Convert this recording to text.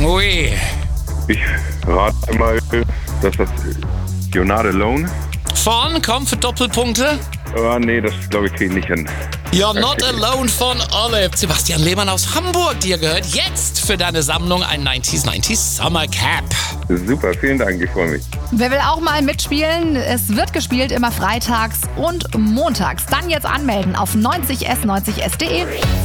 Ui. Ich rate mal, dass das You're Not Alone. Komm für Doppelpunkte. Nee, das glaube ich kriege ich nicht hin. You're Not Alone von Olive. Sebastian Lehmann aus Hamburg, dir gehört jetzt für deine Sammlung ein 90s Summer Cap. Super, vielen Dank, ich freue mich. Wer will auch mal mitspielen? Es wird gespielt immer freitags und montags. Dann jetzt anmelden auf 90s90s.de.